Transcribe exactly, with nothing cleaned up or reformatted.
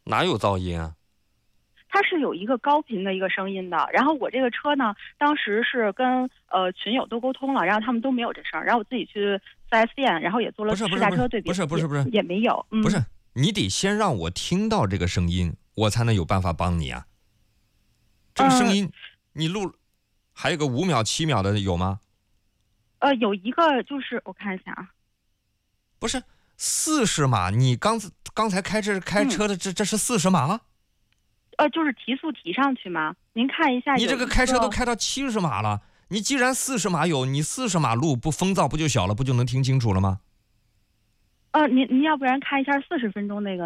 哪有噪音啊？ 它是有一个高频的一个声音的。然后我这个车呢，当时是跟呃群友都沟通了，然后他们都没有这声儿，然后我自己去 四 S 店，然后也做了试驾车对比， 不是不是不是也没有，嗯， 不是，你得先让我听到这个声音，我才能有办法帮你啊。这个声音，你录还有个五秒、七秒的有吗？ 呃，有一个就是我看一下啊， 不是四十码，你刚刚才开这开车的这、嗯、这是四十码？ 呃，就是提速提上去吗？您看一下， 你这个开车都开到七十码了，你既然四十码有，你四十码录不风噪不就小了，不就能听清楚了吗？ 呃，您您要不然看一下四十分钟那个。